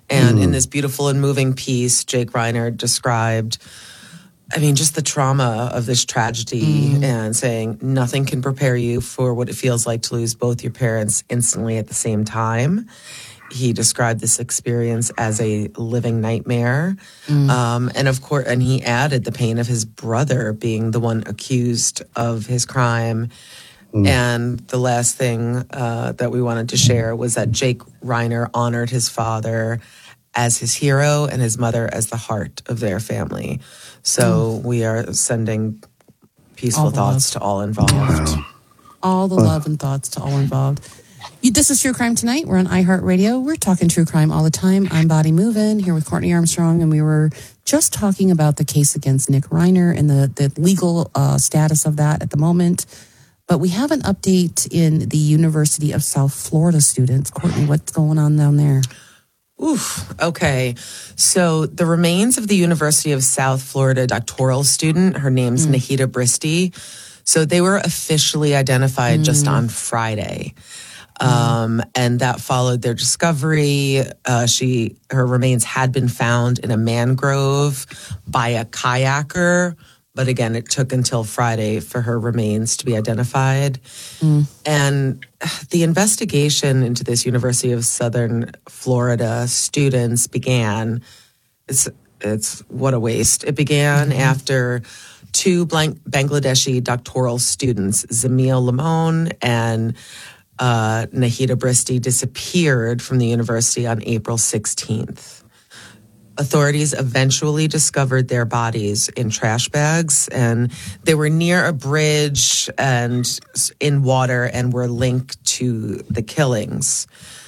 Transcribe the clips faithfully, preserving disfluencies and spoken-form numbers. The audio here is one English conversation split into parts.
And mm. in this beautiful and moving piece, Jake Reiner described, I mean, just the trauma of this tragedy mm. and saying nothing can prepare you for what it feels like to lose both your parents instantly at the same time. He described this experience as a living nightmare. Mm. Um, and of course, and he added the pain of his brother being the one accused of his crime. Mm. And the last thing uh, that we wanted to share was that Jake Reiner honored his father as his hero and his mother as the heart of their family. So mm. we are sending peaceful all thoughts love. to all involved. Yeah. All the love and thoughts to all involved. This is True Crime Tonight. We're on iHeartRadio. We're talking true crime all the time. I'm Body Movin' here with Courtney Armstrong, and we were just talking about the case against Nick Reiner and the, the legal uh, status of that at the moment. But we have an update in the University of South Florida students. Courtney, what's going on down there? Oof. Okay. So the remains of the University of South Florida doctoral student, her name's mm. Nahida Bristi. So they were officially identified mm. just on Friday. Um, and that followed their discovery. Uh, she, her remains had been found in a mangrove by a kayaker. But again, it took until Friday for her remains to be identified. Mm. And the investigation into this University of Southern Florida students began, it's, it's what a waste. It began mm-hmm. after two Bangladeshi doctoral students, Zamil Limon and Uh, Nahida Bristi, disappeared from the university on April sixteenth. Authorities eventually discovered their bodies in trash bags, and they were near a bridge and in water and were linked to the killings.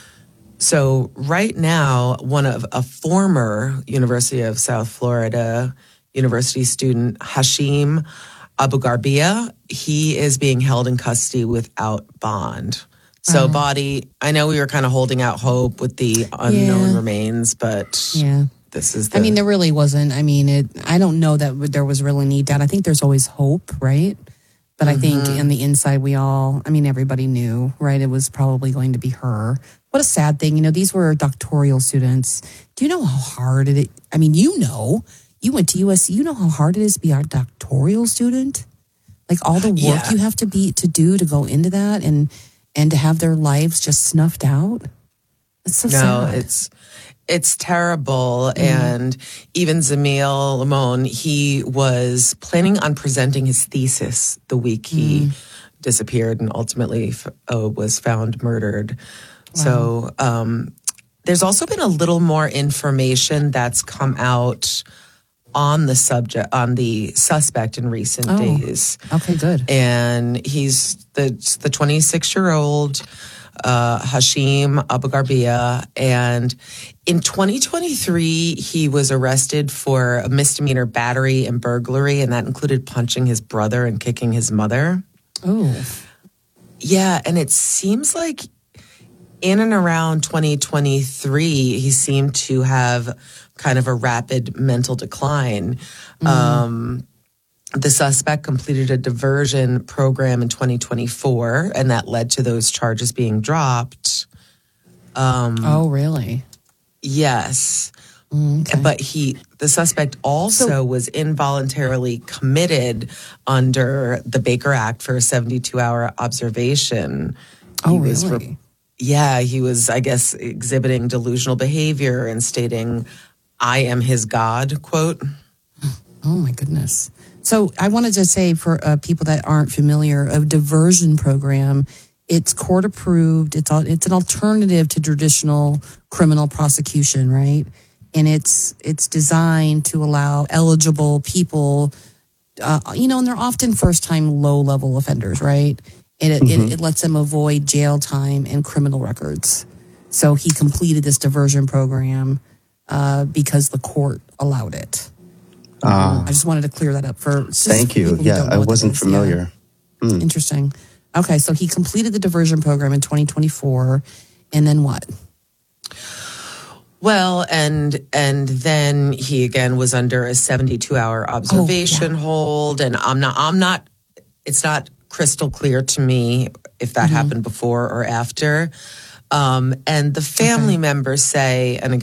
So right now, one of a former University of South Florida university student, Hashim Abu Gharbia, he is being held in custody without bond. So, uh-huh. Body, I know we were kind of holding out hope with the unknown yeah. remains, but yeah. this is the... I mean, there really wasn't. I mean, it. I don't know that there was really any doubt. I think there's always hope, right? But mm-hmm. I think on the inside, we all, I mean, everybody knew, right? It was probably going to be her. What a sad thing. You know, these were doctoral students. Do you know how hard it is? I mean, you know, you went to U S C. You know how hard it is to be a doctoral student? Like all the work yeah. you have to be to do to go into that and... and to have their lives just snuffed out. It's so no, sad. No, it's it's terrible. Mm. And even Zamil Limon, he was planning on presenting his thesis the week he mm. disappeared and ultimately uh, was found murdered. Wow. So um, there's also been a little more information that's come out on the subject, on the suspect in recent oh, days. Okay, good. And he's the the twenty-six-year-old uh, Hashim Abu Gharbia. And in twenty twenty-three, he was arrested for a misdemeanor battery and burglary, and that included punching his brother and kicking his mother. Oh. Yeah, and it seems like in and around twenty twenty-three, he seemed to have kind of a rapid mental decline. Mm. Um, the suspect completed a diversion program in twenty twenty-four, and that led to those charges being dropped. Um, oh, really? Yes. Mm, okay. But he, the suspect also so, was involuntarily committed under the Baker Act for a seventy-two hour observation. Oh, he really? Was re- yeah, he was, I guess, exhibiting delusional behavior and stating, "I am his God," quote. Oh, my goodness. So I wanted to say for uh, people that aren't familiar, a diversion program, it's court approved. It's all, it's an alternative to traditional criminal prosecution, right? And it's it's designed to allow eligible people, uh, you know, and they're often first-time low-level offenders, right? And it, mm-hmm. it, it lets them avoid jail time and criminal records. So he completed this diversion program uh, because the court allowed it. Uh, I just wanted to clear that up for. Thank you. Yeah, I wasn't familiar. Yeah. Mm. Interesting. Okay, so he completed the diversion program in twenty twenty-four, and then what? Well, and and then he again was under a seventy-two hour observation oh, yeah. hold, and I'm not. I'm not. It's not crystal clear to me if that mm-hmm. happened before or after. Um, and the family okay. members say, and again.